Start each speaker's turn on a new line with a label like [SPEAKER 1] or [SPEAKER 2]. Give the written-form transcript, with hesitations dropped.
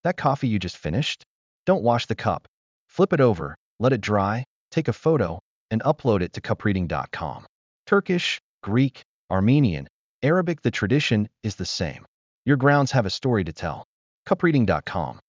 [SPEAKER 1] That coffee you just finished? Don't wash the cup. Flip it over, let it dry, take a photo, and upload it to cupreading.com. Turkish, Greek, Armenian, Arabic, the tradition is the same. Your grounds have a story to tell. Cupreading.com.